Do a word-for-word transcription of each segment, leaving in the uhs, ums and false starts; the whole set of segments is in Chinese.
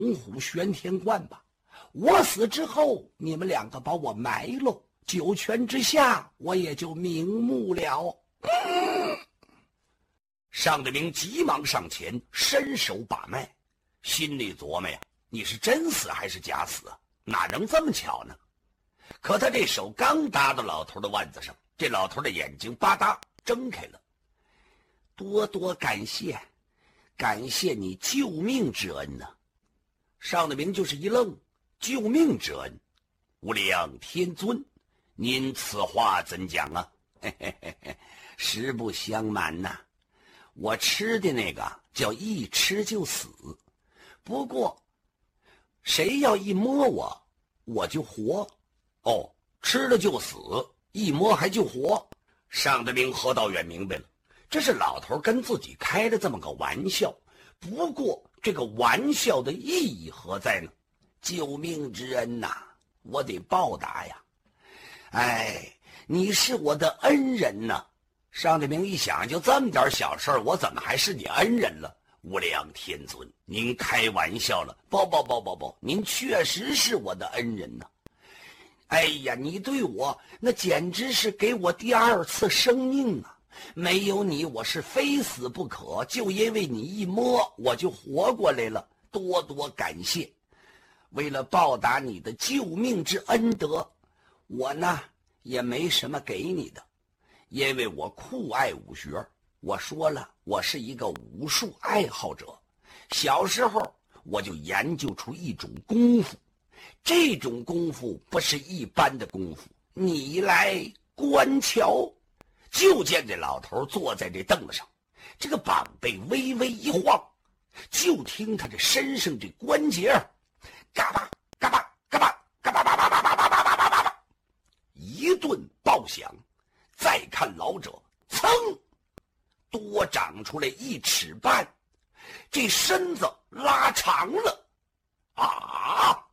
龙虎玄天观吧。我死之后，你们两个把我埋了，九泉之下，我也就瞑目了。嗯、 尚德明急忙上前，伸手把脉，心里琢磨呀，你是真死还是假死啊？哪能这么巧呢？可他这手刚搭到老头的腕子上，这老头的眼睛吧嗒睁开了。 多多感谢，感谢你救命之恩呐、啊！ 尚德明就是一愣，救命之恩，无量天尊，您此话怎讲啊？ 嘿嘿嘿嘿，实不相瞒呐、啊，我吃的那个叫一吃就死，不过谁要一摸我，我就活。 哦，吃了就死，一摸还就活。尚德明何道远明白了，这是老头跟自己开了这么个玩笑，不过这个玩笑的意义何在呢？ 救命之恩呐、啊，我得报答呀！哎，你是我的恩人呐、啊！ 尚德明一想，就这么点小事我怎么还是你恩人了？无量天尊，您开玩笑了！ 不不不不不，您确实是我的恩人呐、啊！哎呀，你对我那简直是给我第二次生命啊！没有你，我是非死不可。就因为你一摸，我就活过来了。多多感谢！为了报答你的救命之恩德，我呢也没什么给你的，因为我酷爱武学。我说了，我是一个武术爱好者。小时候我就研究出一种功夫，这种功夫不是一般的功夫。你来观瞧。就见这老头坐在这凳子上，这个膀背微微一晃，就听他这身上这关节嘎巴嘎巴嘎巴嘎巴巴巴巴巴巴巴巴巴巴一顿爆响。再看老者，噌，多长出来一尺半，这身子拉长了啊！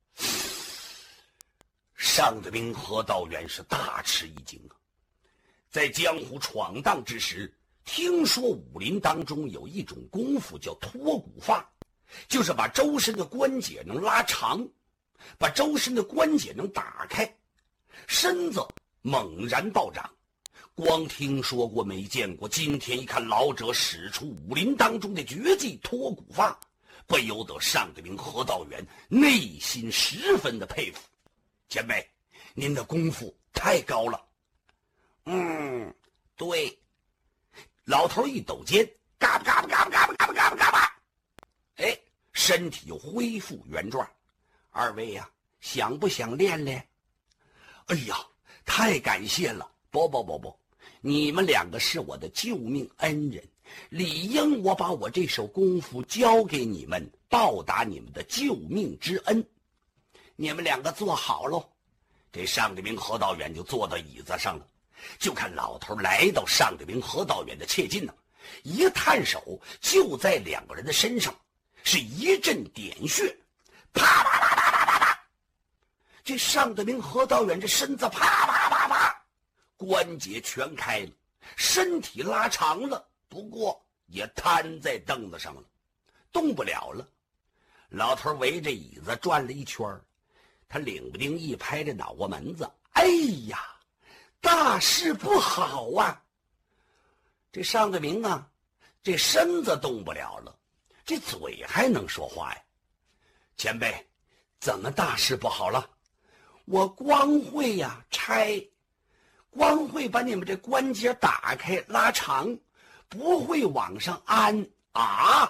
尚德明和道远是大吃一惊啊！在江湖闯荡之时，听说武林当中有一种功夫叫脱骨法，就是把周身的关节能拉长，把周身的关节能打开，身子猛然暴涨。光听说过没见过，今天一看老者使出武林当中的绝技脱骨法，不由得尚德明何道远内心十分的佩服。前辈，您的功夫太高了。 嗯，对。 老头一抖肩，嘎巴嘎巴嘎巴嘎巴嘎巴嘎巴嘎巴，哎，身体又恢复原状。 二位呀、啊，想不想练练？ 哎呀，太感谢了！ 不不不不，你们两个是我的救命恩人，理应我把我这手功夫教给你们，报答你们的救命之恩。你们两个坐好喽。 这尚德明何道远就坐到椅子上了。就看老头来到尚德明何道远的切近呢，一探手就在两个人的身上是一阵点穴，啪啪啪啪啪啪啪， 这尚德明何道远这身子啪啪啪啪， 关节全开了，身体拉长了，不过也瘫在凳子上了，动不了了。老头围着椅子转了一圈，他领不丁一拍这脑瓜门子， 哎呀，大事不好啊！这尚德明啊，这身子动不了了，这嘴还能说话呀？ 前辈，怎么大事不好了？ 我光会呀拆，光会把你们这关节打开拉长，不会往上安啊！